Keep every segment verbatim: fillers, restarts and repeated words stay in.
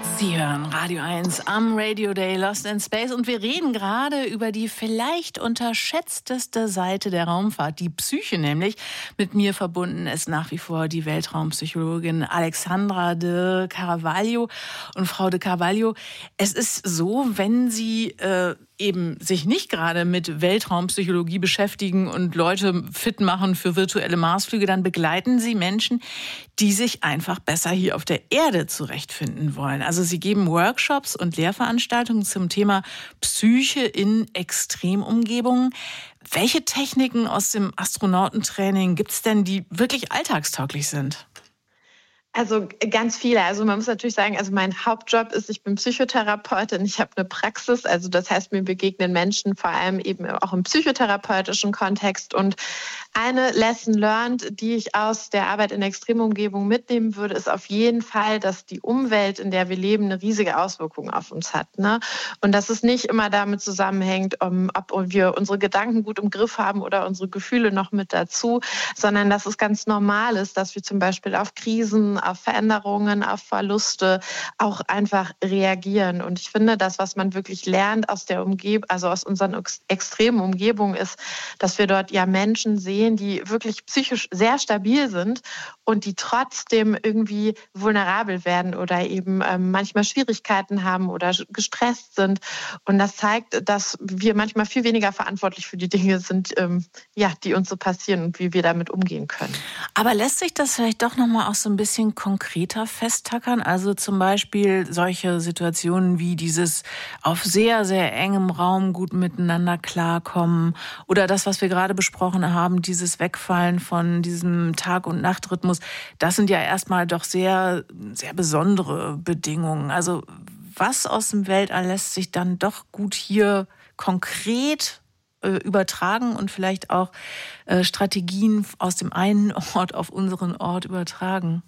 Sie hören Radio eins am Radio Day Lost in Space und wir reden gerade über die vielleicht unterschätzteste Seite der Raumfahrt, die Psyche nämlich. Mit mir verbunden ist nach wie vor die Weltraumpsychologin Alexandra de Carvalho. Und Frau de Carvalho, es ist so, wenn Sie äh, eben sich nicht gerade mit Weltraumpsychologie beschäftigen und Leute fit machen für virtuelle Marsflüge, dann begleiten Sie Menschen, die sich einfach besser hier auf der Erde zurechtfinden wollen. Also Sie geben Workshops und Lehrveranstaltungen zum Thema Psyche in Extremumgebungen. Welche Techniken aus dem Astronautentraining gibt es denn, die wirklich alltagstauglich sind? Also ganz viele. Also man muss natürlich sagen, also mein Hauptjob ist, ich bin Psychotherapeutin, ich habe eine Praxis. Also das heißt, mir begegnen Menschen vor allem eben auch im psychotherapeutischen Kontext. Und eine Lesson learned, die ich aus der Arbeit in Extremumgebungen mitnehmen würde, ist auf jeden Fall, dass die Umwelt, in der wir leben, eine riesige Auswirkung auf uns hat. Ne? Und dass es nicht immer damit zusammenhängt, um, ob wir unsere Gedanken gut im Griff haben oder unsere Gefühle noch mit dazu, sondern dass es ganz normal ist, dass wir zum Beispiel auf Krisen, auf Veränderungen, auf Verluste auch einfach reagieren. Und ich finde, das, was man wirklich lernt aus der Umgebung, also aus unseren extremen Umgebungen, ist, dass wir dort ja Menschen sehen, die wirklich psychisch sehr stabil sind und die trotzdem irgendwie vulnerabel werden oder eben ähm, manchmal Schwierigkeiten haben oder gestresst sind. Und das zeigt, dass wir manchmal viel weniger verantwortlich für die Dinge sind, ähm, ja, die uns so passieren und wie wir damit umgehen können. Aber lässt sich das vielleicht doch noch mal auch so ein bisschen konkreter festtackern? Also zum Beispiel solche Situationen wie dieses auf sehr, sehr engem Raum gut miteinander klarkommen oder das, was wir gerade besprochen haben, dieses Wegfallen von diesem Tag- und Nachtrhythmus. Das sind ja erstmal doch sehr, sehr besondere Bedingungen. Also was aus dem Weltall lässt sich dann doch gut hier konkret übertragen und vielleicht auch äh, Strategien aus dem einen Ort auf unseren Ort übertragen?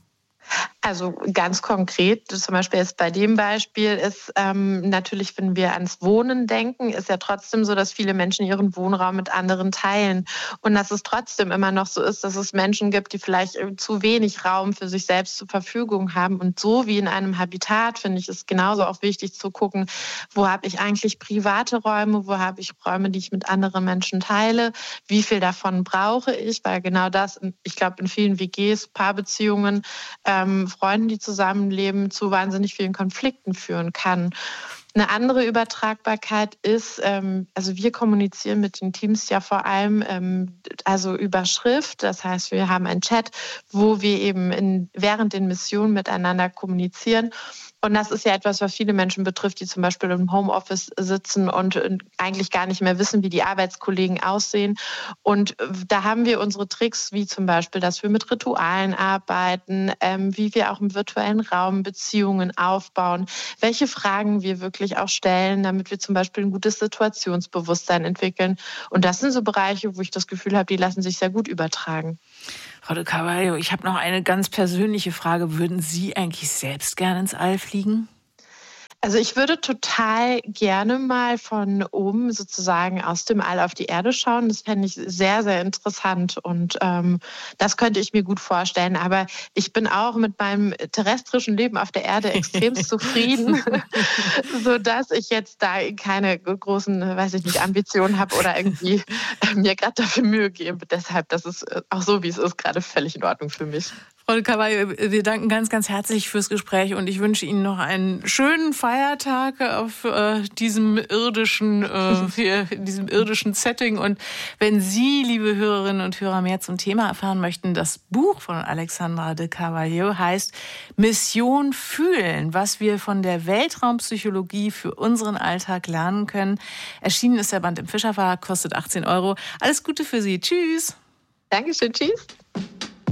Also ganz konkret, zum Beispiel jetzt bei dem Beispiel ist ähm, natürlich, wenn wir ans Wohnen denken, ist ja trotzdem so, dass viele Menschen ihren Wohnraum mit anderen teilen und dass es trotzdem immer noch so ist, dass es Menschen gibt, die vielleicht zu wenig Raum für sich selbst zur Verfügung haben. Und so wie in einem Habitat, finde ich, ist genauso auch wichtig zu gucken, wo habe ich eigentlich private Räume, wo habe ich Räume, die ich mit anderen Menschen teile, wie viel davon brauche ich, weil genau das, ich glaube, in vielen W Gs, Paarbeziehungen, ähm, Freunden, die zusammenleben, zu wahnsinnig vielen Konflikten führen kann. Eine andere Übertragbarkeit ist, ähm, also wir kommunizieren mit den Teams ja vor allem ähm, also über Schrift. Das heißt, wir haben einen Chat, wo wir eben in, während den Missionen miteinander kommunizieren. Und das ist ja etwas, was viele Menschen betrifft, die zum Beispiel im Homeoffice sitzen und eigentlich gar nicht mehr wissen, wie die Arbeitskollegen aussehen. Und da haben wir unsere Tricks, wie zum Beispiel, dass wir mit Ritualen arbeiten, ähm, wie wir auch im virtuellen Raum Beziehungen aufbauen, welche Fragen wir wirklich auch stellen, damit wir zum Beispiel ein gutes Situationsbewusstsein entwickeln. Und das sind so Bereiche, wo ich das Gefühl habe, die lassen sich sehr gut übertragen. Frau de Carvalho, ich habe noch eine ganz persönliche Frage. Würden Sie eigentlich selbst gerne ins All fliegen? Also ich würde total gerne mal von oben sozusagen aus dem All auf die Erde schauen. Das fände ich sehr, sehr interessant und ähm, das könnte ich mir gut vorstellen. Aber ich bin auch mit meinem terrestrischen Leben auf der Erde extrem zufrieden, sodass ich jetzt da keine großen, weiß ich nicht, Ambitionen habe oder irgendwie äh, mir gerade dafür Mühe gebe. Deshalb, das ist auch so, wie es ist, gerade völlig in Ordnung für mich. Frau de Carvalho, wir danken ganz, ganz herzlich fürs Gespräch und ich wünsche Ihnen noch einen schönen Feiertag auf äh, diesem irdischen, äh, diesem irdischen Setting. Und wenn Sie, liebe Hörerinnen und Hörer, mehr zum Thema erfahren möchten, das Buch von Alexandra de Carvalho heißt Mission Fühlen, was wir von der Weltraumpsychologie für unseren Alltag lernen können. Erschienen ist der Band im Fischer Verlag, kostet achtzehn Euro. Alles Gute für Sie. Tschüss. Dankeschön. Tschüss.